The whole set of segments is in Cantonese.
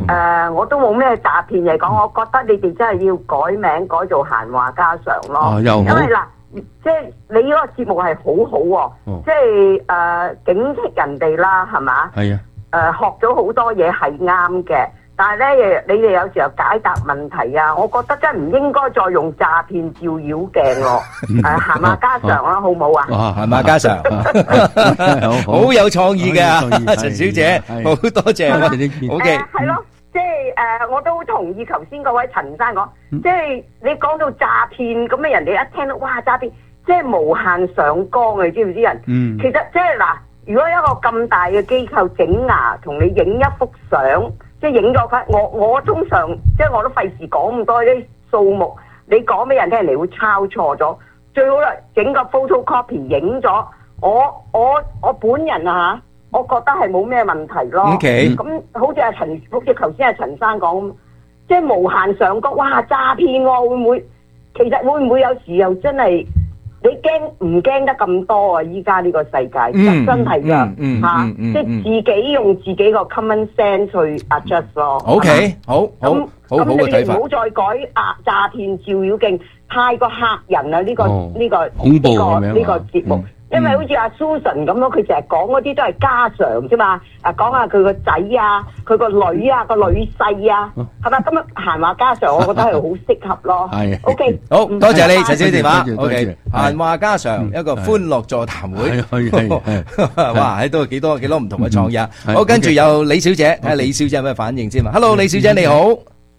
我都冇咩詐騙嚟講，我覺得你哋真係要改名改做閒話家常咯。 又好， 因為嗱，即係你嗰個節目係好好喎，即係警惕人哋啦，係嘛？ 係啊。 學咗好多嘢係啱嘅，但係咧，你哋有時候解答問題啊，我覺得真係唔應該再用詐騙照妖鏡咯。閒話家常啦，好唔好啊？ 哇，閒話家常，好有創意嘅陳小姐，好多謝。OK， 係咯，即係我都同意頭先嗰位陳生講，即係你講到詐騙咁嘅，人哋一聽到哇詐騙，即係無限上綱啊！你知唔知人？其實即係嗱。如果一個咁大嘅機構整牙，同你影一幅相，即係影咗佢，我通常即係我都費事講咁多啲數目，你講俾人聽，人哋會抄錯咗。最好啦，整個 photocopy 影咗，我本人啊嚇，我覺得係冇咩問題咯。 OK， 咁好似頭先阿陳生講，即係無限上綱，哇詐騙喎，會唔會？其實會唔會有時又真係？你驚唔驚得咁多啊？依家呢個世界真係㗎嚇，即係自己用自己個 common sense 去 adjust 咯。 OK，好好嘅睇法。 咁你唔好再改詐騙照妖鏡，太過嚇人啦！呢個恐怖呢個節目。因為好似阿 Susan 咁咯，佢成日講嗰啲都係家常啫嘛，講下佢個仔啊，佢個女啊，個女婿啊，係咪咁閒話家常？我覺得係好適合咯。 係 ，OK， 好多謝你陳小姐電話。 多謝 OK，閒話家常一個歡樂座談會。哇，喺度幾多唔同嘅創意啊！好，跟住有李小姐，睇下李小姐有咩反應先嘛。Hello， 李小姐你好。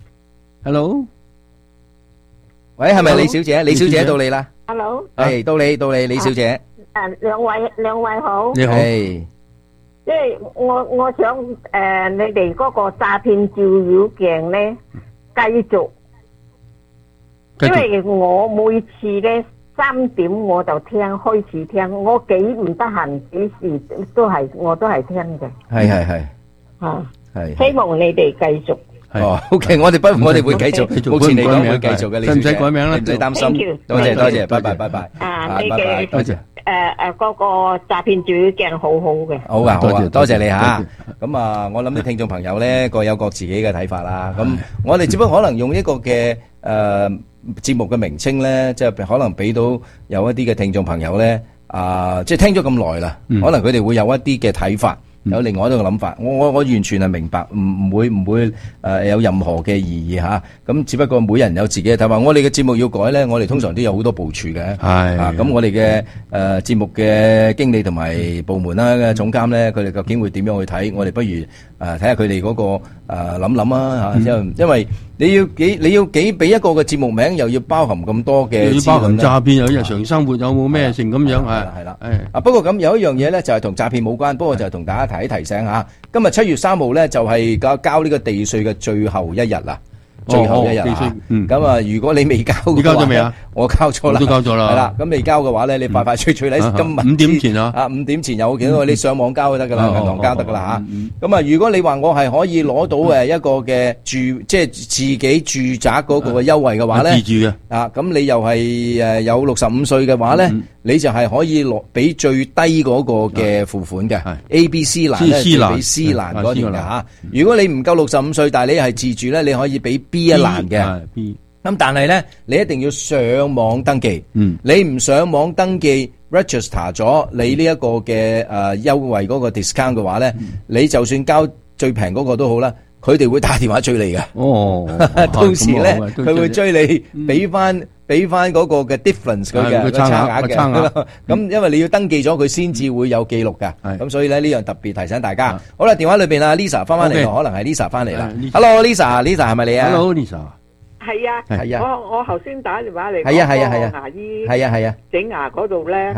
Hello， 喂，係咪李小姐？李小姐到你啦。 Hello， 係到你，李小姐。 兩位好， 你好。 即係我想你哋嗰個詐騙照妖鏡咧繼續，因為我每次咧3點我就開始聽，我幾唔得閒幾時我都係聽嘅。 係希望你哋繼續。 OK，我哋會繼續，目前嚟講會繼續嘅。 唔使改名啦， 唔使擔心。多謝，拜拜。 你嘅多謝。嗰個詐騙照妖鏡好好嘅。 好啊，多謝你吓。咁啊，我諗啲聽眾朋友咧各有各自己嘅睇法啦。咁我哋只不過可能用一個嘅節目嘅名稱咧，即係可能俾到有一啲嘅聽眾朋友咧即係聽咗咁耐啦，可能佢哋會有一啲嘅睇法。有另外一個諗法，我完全係明白，唔會有任何嘅異議吓。咁只不過每人有自己嘅睇法。我哋嘅節目要改咧，我哋通常都有好多部署嘅。咁我哋嘅節目嘅經理同埋部門啦嘅總監咧，佢哋究竟會點樣去睇？我哋不如睇下佢哋嗰個諗啊吓。因為你要幾俾一個嘅節目名，又要包含咁多嘅， 要包含詐騙，有日常生活有冇咩性咁樣係啦。不過咁有一樣嘢咧，就係同詐騙冇關，不過就係同大家提醒吓。今日7月3號咧，就係交呢個地稅嘅最後一日啦。最後一日咁啊！如果你未交嘅話， 你交咗未啊？ 我交咗啦， 都交咗啦。 係啦，咁未交嘅話咧，你快快脆脆喺今日 5點前啊 ，5點前有幾多？你上網交就得噶啦，銀行交得噶啦吓。咁啊，如果你話我係可以攞到一個嘅即係自己住宅嗰個嘅優惠嘅話咧， 自住嘅咁你又係有65歲嘅話咧，你就係可以俾最低嗰個嘅付款嘅 A、B、C 欄咧，俾 C 欄嗰條嘅吓。如果你唔夠65歲，但係你係自住咧，你可以俾B 一欄嘅。咁但係咧，你一定要上網登記。你唔上網登記 register 咗你呢一個嘅優惠嗰個 discount 嘅話咧，你就算交最平嗰個都好啦，佢哋會打電話追你嘅。到時咧，佢會追你俾翻嗰個嘅 difference 佢嘅個差額嘅。咁因為你要登記咗，佢先至會有記錄噶。咁所以咧，呢樣特別提醒大家。好啦，電話裏邊啊 Lisa 翻嚟，可能係 Lisa 翻嚟啦。Hello Lisa 係咪你啊 ？Hello Lisa。 係啊，我頭先打電話嚟講牙醫整牙嗰度咧，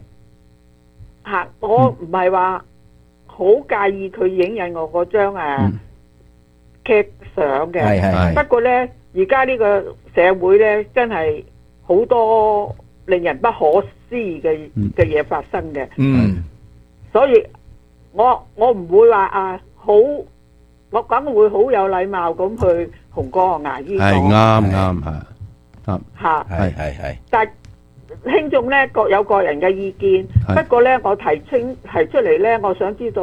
我唔係話好介意佢影印我嗰張劇相嘅，不過咧而家呢個社會咧真係好多令人不可思議嘅嘢發生嘅，所以我唔會話好，我梗會好有禮貌咁去同嗰個牙醫講， 係啱係。 但係聽眾咧各有各人嘅意見，不過咧我提出嚟咧，我想知道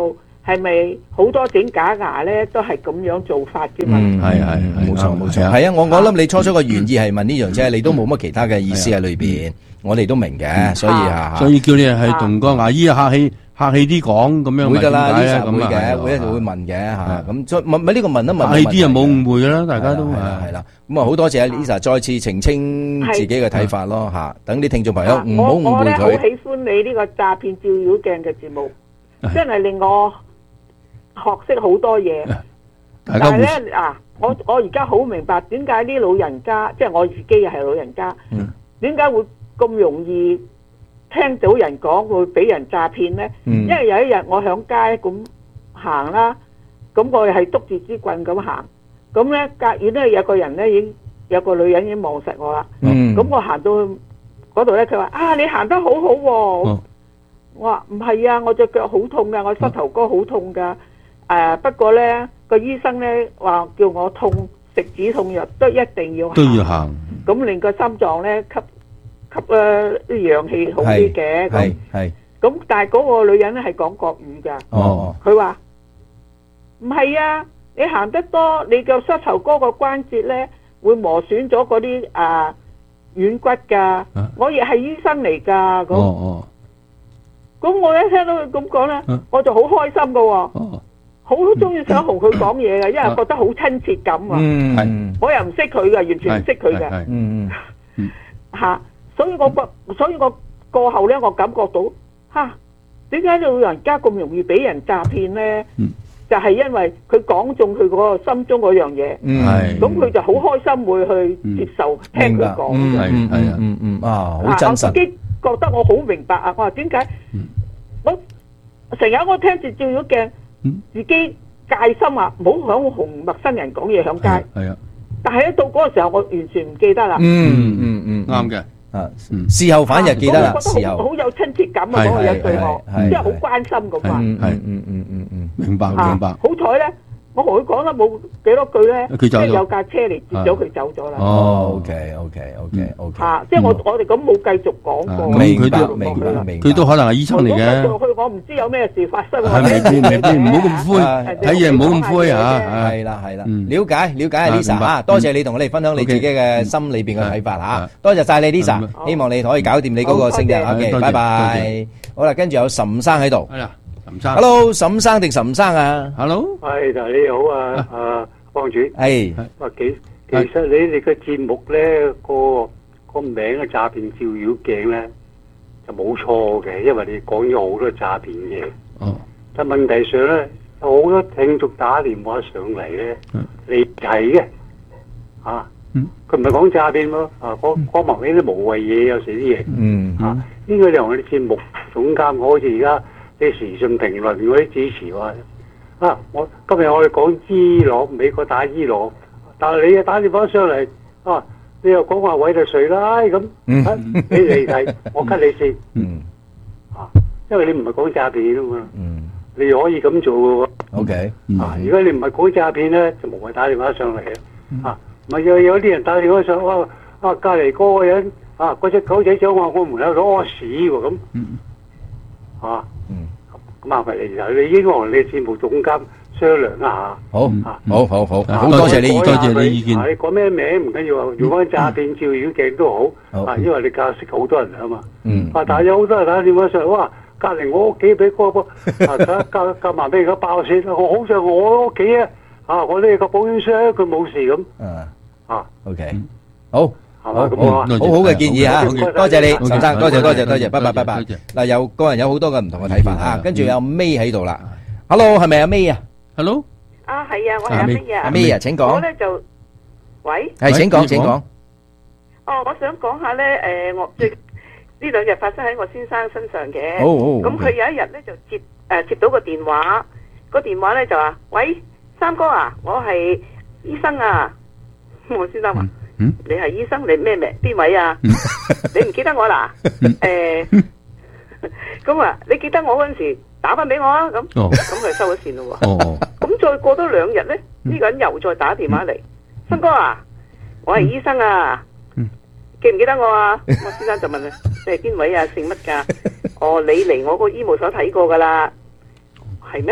係咪好多整假牙咧都係咁樣做法啫嘛？ 係冇錯冇錯，係啊！我諗你初初個原意係問呢樣啫，你都冇乜其他嘅意思喺裏邊，我哋都明嘅，所以叫你係同個牙醫客氣啲講咁樣， 會噶啦，呢實會嘅， 會一定會問嘅嚇。咁再問呢個問一問， 客氣啲又冇誤會噶啦，大家都係啦。咁啊好多謝阿 Lisa 再次澄清自己嘅睇法咯嚇，等啲聽眾朋友唔好誤會佢。 我咧好喜歡你呢個詐騙照妖鏡嘅節目，真係令我學識好多嘢。但係咧我而家好明白點解啲老人家，即係我自己又係老人家，點解會咁容易聽到人講會俾人詐騙呢？因為有一日我響街咁行啦，咁我係督住支棍咁行，咁呢隔遠呢有個人呢已經有個女人已經望實我啦，咁我行到去嗰度呢，佢話你行得好好喎，我話唔係啊，我隻腳好痛噶，我膝頭哥好痛噶，不過呢個醫生呢話叫我食止痛藥都一定要行， 咁令個心臟呢吸啲氧氣好啲嘅，咁但係嗰個女人咧係講國語噶，佢話唔係啊，你行得多，你個膝頭哥個關節咧會磨損咗嗰啲軟骨噶，我亦係醫生嚟噶，咁我一聽到佢咁講咧，我就好開心噶，好中意想同佢講嘢嘅，因為覺得好親切感啊，我又唔識佢嘅，完全唔識佢嘅，吓。所以我過後咧，我感覺到點解老人家咁容易俾人詐騙咧？就係因為佢講中佢嗰個心中嗰樣嘢，咁佢就好開心會去接受聽佢講嘅。 好真實。 我自己覺得我好明白啊！我話點解我成日我聽住照妖鏡，自己戒心啊，唔好響同陌生人講嘢響街。但係咧到嗰個時候，我完全唔記得啦。 啱嘅。 事後反而記得啦，事後好有親切感啊！嗰個人對我，即係好關心咁啊！ 明白。 好彩咧，我同佢講得冇幾多句咧，即係有架車嚟接咗佢走咗啦。 OK。 即係我哋咁冇繼續講過。 明白。 佢都可能係醫生嚟嘅。 我唔知有咩事發生。 係未必，唔好咁灰，睇嘢唔好咁灰嚇。 係啦。了解啊 Lisa 嚇，多謝你同我哋分享你自己嘅心裏邊嘅睇法嚇。多謝曬你 Lisa，希望你可以搞掂你嗰個聖日。OK，拜拜。好啦，跟住有岑生喺度。Hello， 岑生定岑生啊 ？Hello， 係你好啊，幫主。係。其實你哋嘅節目咧，個名嘅詐騙照妖鏡咧就冇錯嘅，因為你講咗好多詐騙嘢。但問題上咧，好多聽眾打電話上嚟咧，離題嘅。佢唔係講詐騙咯，講埋呢啲無謂嘢，有時啲嘢。應該你同啲節目總監，好似而家啲時訊評論嗰啲主持話，我今日我哋講伊朗，美國打伊朗，但係你又打電話上嚟，你又講話委內瑞拉咁，你離題，我 cut 你先。因為你唔係講詐騙啊嘛，你可以咁做嘅喎。 OK， 如果你唔係講詐騙咧，就無謂打電話上嚟啊。唔係有啲人打電話上，隔離嗰個人嗰隻狗仔想話我門口攞屎喎咁，咁啊咪你應該同你節目總監商量一下。好多謝你意見。 你講咩名唔緊要啊，用翻詐騙照妖鏡都好，因為你教識好多人啊嘛。但係有好多人打電話上，哇！隔離我屋企俾嗰個夾埋俾而家爆線，我好想我屋企我呢個保險箱佢冇事咁。 OK， 好好嘅建議嚇，多謝你，岑生，多謝，拜拜。嗱，有個人有好多嘅唔同嘅睇法嚇，跟住有 May 喺度啦。Hello， 係咪阿 May 啊 ？Hello， 係啊，我係阿 May 啊。 阿 May 啊，請講。 我咧就，喂， 係請講。 我想講下咧，我呢兩日發生喺我先生身上嘅。咁佢有一日咧就接到個電話，個電話咧就話：喂，三哥啊，我係醫生啊。我先生話：你係醫生，你咩名？邊位啊？你唔記得我啦？咁你記得我嗰陣時打翻俾我啊？咁佢收咗線咯喎。咁再過多2日咧，呢個人又再打電話嚟：三哥啊，我係醫生啊，記唔記得我啊？我先生就問：你係邊位啊？姓乜噶？你嚟我個醫務所睇過噶啦，係咩？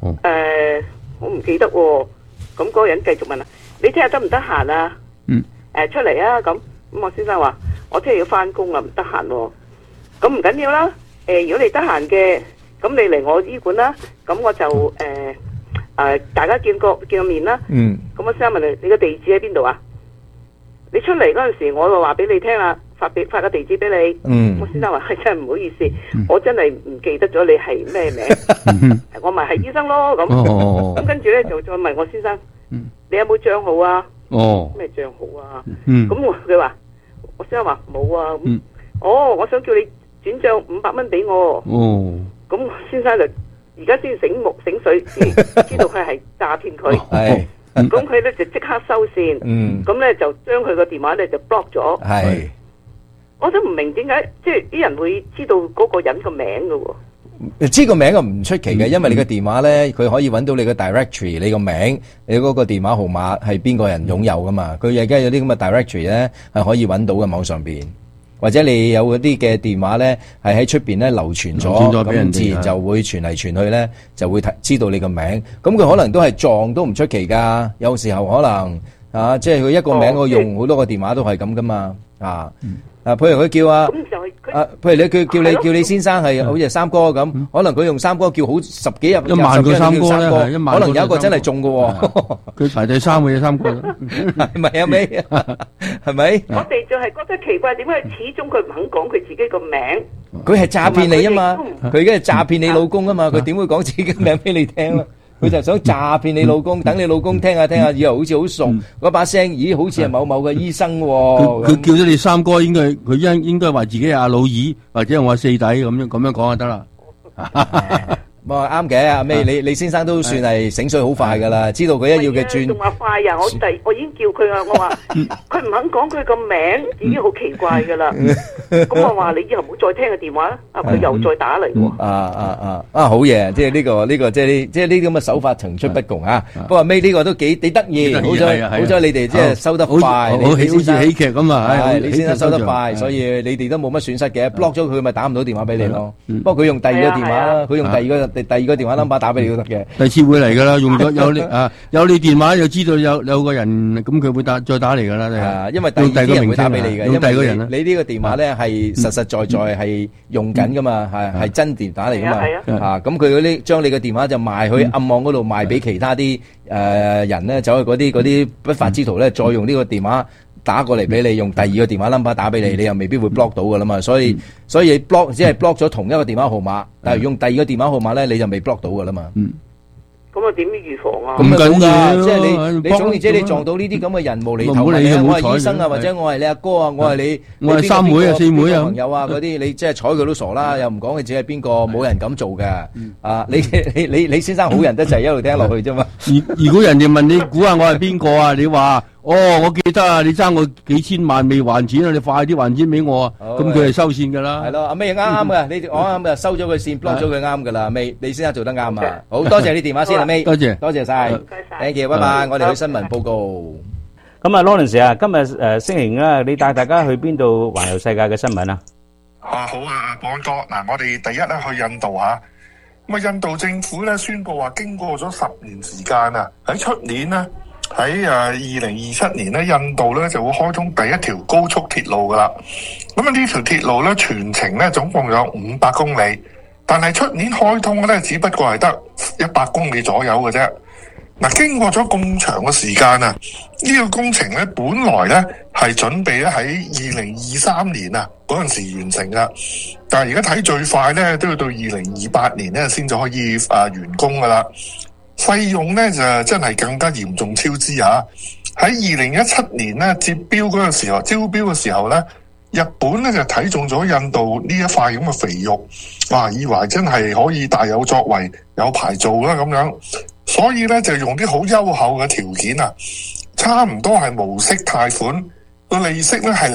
我唔記得喎。咁嗰個人繼續問啦，你聽日得唔得閒啊？出嚟啊！咁我先生話我聽日要翻工啊，唔得閒喎。咁唔緊要啦。如果你得閒嘅，咁你嚟我醫館啦。咁我就大家見個面啦。咁我先生問你個地址喺邊度啊？你出嚟嗰陣時，我就話俾你聽啦，發個地址俾你。我先生話係真係唔好意思，我真係唔記得咗你係咩名。我咪係醫生咯。咁跟住咧就再問我先生，你有冇帳號啊？咩帳號啊？咁佢話，我先生話冇啊。我想叫你轉帳500蚊俾我。咁先生就而家先醒目醒水，知道佢係詐騙佢。咁佢咧就即刻收線。咁咧就將佢個電話咧就 block 咗。我都唔明點解，即係啲人會知道嗰個人個名㗎喎。 知個名就唔出奇嘅，因為你個電話咧，佢可以揾到你個 directory， 你個名，你嗰個電話號碼係邊個人擁有噶嘛？佢而家有啲咁嘅 directory 咧，係可以揾到嘅網上邊，或者你有嗰啲嘅電話咧，係喺出邊咧流傳咗，咁自然就會傳嚟傳去咧，就會知道你個名。咁佢可能都係撞都唔出奇噶，有時候可能即係佢一個名我用好多個電話都係咁噶嘛。譬如佢叫譬如佢叫你先生係好似三哥咁，可能佢用三哥叫好10幾日 ，1萬個三哥咧， 可能有一個真係中㗎喎。 佢排第3嘅三哥， 係咪啊？咪係咪？ 我哋就係覺得奇怪，點解始終佢唔肯講佢自己個名？ 佢係詐騙你啊嘛，佢而家係詐騙你老公啊嘛，佢點會講自己嘅名俾你聽咧？佢就想詐騙你老公，等你老公聽下，以為好似好熟，嗰把聲，咦，好似係某某嘅醫生喎。 佢叫咗你三哥，佢應該話自己係阿老二，或者係我四弟咁樣講就得啦。 啱嘅，阿 May，你先生都算係醒水好快噶啦，知道佢一要嘅轉。 仲話快啊！我已經叫佢啊，我話佢唔肯講佢個名，已經好奇怪噶啦。咁我話你以後唔好再聽個電話啦。佢又再打嚟喎。 好嘢！即係呢個即係呢啲咁嘅手法層出不窮啊。不過 May 呢個都幾得意，好彩你哋即係收得快， 好似喜劇咁啊！ 你先生收得快，所以你哋都冇乜損失嘅。block 咗佢咪打唔到電話俾你咯。不過佢用第二個電話啦，佢用第二個電話 number 打俾你都得嘅， 第二次會嚟噶啦，用咗有你電話就知道有個人，咁佢會再打嚟噶啦。 因為第二個人會打俾你嘅， 用第二個人啦。 你呢個電話咧係實實在在係用緊噶嘛，係真電打嚟噶嘛。咁佢嗰啲將你嘅電話就賣去暗網嗰度賣俾其他啲人咧，走去嗰啲不法之徒咧，再用呢個電話打過嚟俾你，用第二個電話 number 打俾你，你又未必會 block 到噶啦嘛，所以 block 只係 block 咗同一個電話號碼，但係用第二個電話號碼咧，你就未 block 到噶啦嘛。 咁啊點預防啊？ 咁緊要，即係你總言之，你撞到呢啲咁嘅人無厘頭嘅，我係醫生啊，或者我係你阿哥啊，我係三妹啊、四妹啊朋友啊嗰啲，你即係睬佢都傻啦，又唔講佢自己係邊個，冇人咁做嘅。你先生好人得滯，一路聽落去啫嘛。 如果人哋問你估下我係邊個啊，你話我記得啊，你爭我幾千萬未還錢啊，你快啲還錢俾我啊，咁佢係收線噶啦。 係咯，阿 May 啱嘅，你我啱嘅，收咗佢線 block 咗佢啱噶啦，阿 May，你先生做得啱啊，好多謝你電話先，阿 May，多謝晒，thank you，拜拜，我哋去新聞報告。 咁啊 ，Lawrence 啊，今日星期五啦，你帶大家去邊度環遊世界嘅新聞啊？ 好啊，保安哥，嗱，我哋第一咧去印度吓，咁啊，印度政府咧宣布話，經過咗10年時間啊，喺出年咧。喺2027年咧，印度咧就會開通第一條高速鐵路噶啦。咁啊，呢條鐵路咧全程咧總共有500公里，但係出年開通咧只不過係得100公里左右嘅啫。嗱，經過咗咁長嘅時間啊，呢個工程咧本來咧係準備咧喺2023年啊嗰陣時完成噶，但係而家睇最快咧都要到2028年咧先至可以完工噶啦。費用咧就真係更加嚴重超支啊！喺2017年咧招標嘅時候咧，日本咧就睇中咗印度呢一塊咁嘅肥肉，哇！以為真係可以大有作為，有排做啦咁樣，所以咧就用啲好優厚嘅條件啊，差唔多係無息貸款，個利息咧係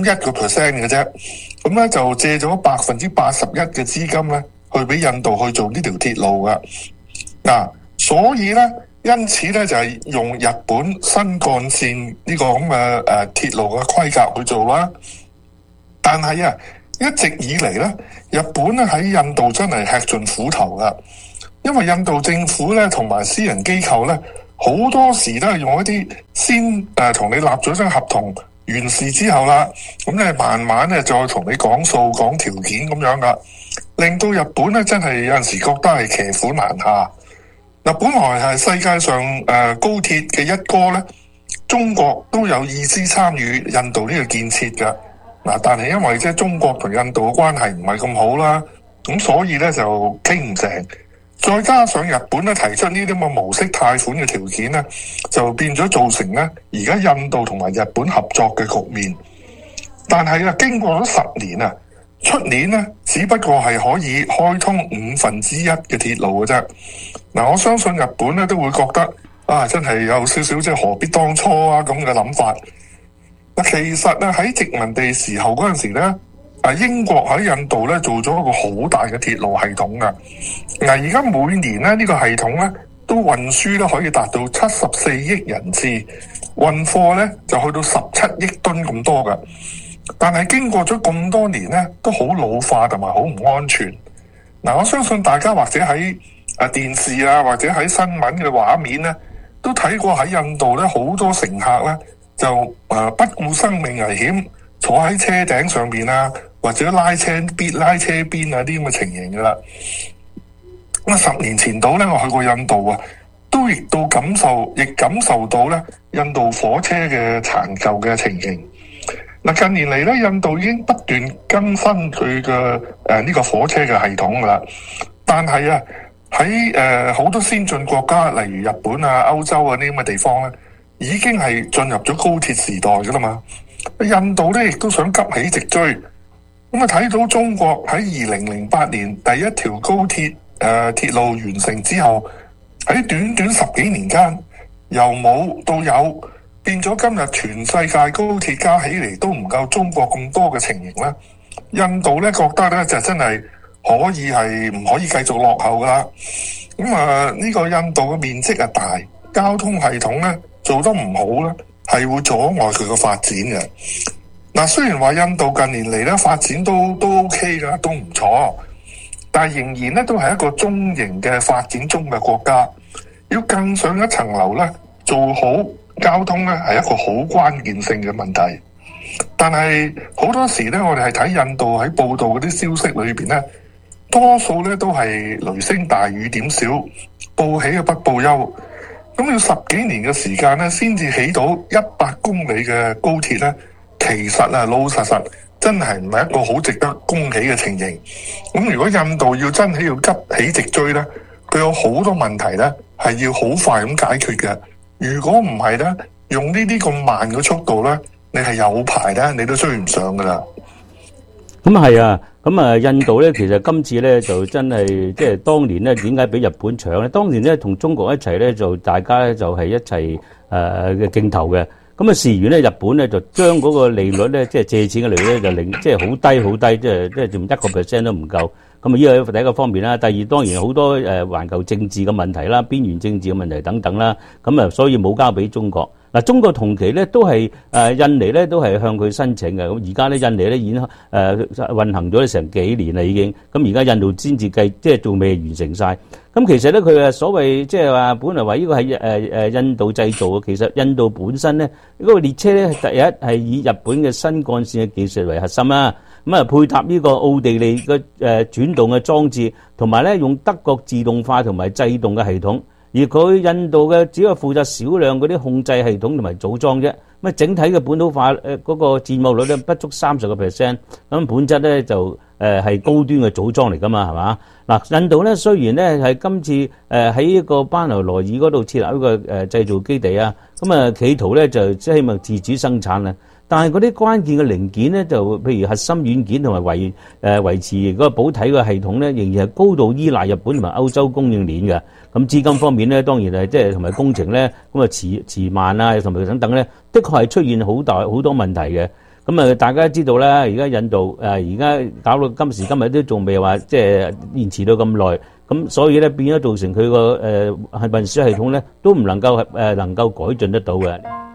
0.1% 嘅啫，咁咧就借咗81%嘅資金咧去俾印度去做呢條鐵路噶嗱。所以咧，因此咧就係用日本新幹線呢個咁嘅鐵路嘅規格去做啦。但係啊，一直以嚟咧，日本咧喺印度真係吃盡苦頭噶， 因為印度政府咧同埋私人機構咧，好多時都係用一啲先同你立咗張合同完事之後啦，咁咧慢慢咧再同你講數講條件咁樣噶，令到日本咧真係有陣時覺得係騎虎難下。嗱，本來係世界上高鐵嘅一哥咧，中國都有意思參與印度呢個建設㗎。嗱，但係因為即係中國同印度嘅關係唔係咁好啦，咁所以咧就傾唔成。再加上日本咧提出呢啲咁嘅模式貸款嘅條件咧，就變咗造成咧而家印度同埋日本合作嘅局面。但係啊，經過咗10年啊，出年咧只不過係可以開通1/5嘅鐵路嘅啫。嗱，我相信日本咧都會覺得啊，真係有少少即係何必當初啊咁嘅諗法。其實咧喺殖民地時候嗰陣時咧，英國喺印度咧做咗一個好大嘅鐵路系統噶。嗱，而家每年咧呢個系統咧都運輸咧可以達到74億人次，運貨咧就去到17億噸咁多噶。但係經過咗咁多年咧，都好老化同埋好唔安全。嗱，我相信大家或者喺電視啊或者喺新聞嘅畫面咧，都睇過喺印度咧好多乘客咧就不顧生命危險坐喺車頂上邊啊，或者拉車邊啊啲咁嘅情形噶啦。咁10年前度咧，我去過印度啊，都亦感受到咧印度火車嘅殘舊嘅情形。嗱，近年嚟咧，印度已經不斷更新佢嘅呢個火車嘅系統噶啦。但係啊，喺好多先進國家，例如日本啊、歐洲啊呢啲咁嘅地方咧，已經係進入咗高鐵時代噶啦嘛。印度咧亦都想急起直追。咁啊，睇到中國喺2008年第一條高鐵鐵路完成之後，喺短短10幾年間，由冇到有，變咗今日全世界高鐵加起嚟都唔夠中國咁多嘅情形咧。印度咧覺得咧就真係唔可以繼續落後噶啦。咁呢個印度嘅面積大，交通系統咧做得唔好咧，係會阻礙佢嘅發展嘅。嗱，雖然話印度近年嚟咧發展都 OK 噶，都唔錯，但係仍然咧都係一個中型嘅發展中嘅國家，要更上一層樓咧，做好交通咧係一個好關鍵性嘅問題。但係好多時咧，我哋係睇印度喺報道嗰啲消息裏邊咧，多數咧都係雷聲大雨點小，報喜嘅不報憂。咁要10幾年嘅時間咧，先至起到100公里嘅高鐵咧。其實老實真係唔係一個好值得恭喜嘅情形。咁如果印度要真係要急起直追咧，佢有好多問題咧係要好快咁解決嘅。如果唔係咧，用呢啲咁慢嘅速度咧，你係有排咧，你都追唔上噶啦。 咁係啊，印度咧，其實今次咧就真係即係當年咧，點解俾日本搶咧？當年咧同中國一齊咧，就大家咧就係一齊嘅競投嘅。咁啊，事緣咧，日本咧就將嗰個利率咧，即係借錢嘅利率咧，就即係好低，即係連1% 都唔夠。咁啊，呢個第一個方面啦。第二當然好多環球政治嘅問題啦、邊緣政治嘅問題等等啦。咁啊，所以冇交俾中國。嗱，中國同期咧都係印尼咧都係向佢申請嘅。咁而家咧印尼咧已經運行咗成幾年啦已經。咁而家印度先至即係仲未完成晒。咁其實咧佢所謂即係話本來話呢個係印度製造嘅，其實印度本身咧嗰個列車咧第一係以日本嘅新幹線嘅技術為核心啦。咁啊，配搭呢個奧地利嘅轉動嘅裝置，同埋咧用德國自動化同埋制動嘅系統。而佢印度嘅只係負責少量嗰啲控制系統同埋組裝啫，咁整體嘅本土化嗰個佔有率咧不足30%，咁本質咧就係高端嘅組裝嚟噶嘛，係嘛？嗱，印度咧雖然咧係今次喺一個班尤羅爾嗰度設立一個製造基地啊，咁啊企圖咧就即係希望自主生產啊。但係嗰啲關鍵嘅零件咧，就譬如核心軟件同埋維持嗰個保體嘅系統咧，仍然係高度依賴日本同埋歐洲供應鏈嘅。咁資金方面咧，當然係即係同埋工程咧，咁啊遲慢啊，同埋等等咧，的確係出現好多問題嘅。咁啊，大家知道啦，而家印度而家搞到今時今日都仲未話即係延遲到咁耐，咁所以咧變咗造成佢個運輸系統咧都唔能夠能夠改進得到嘅。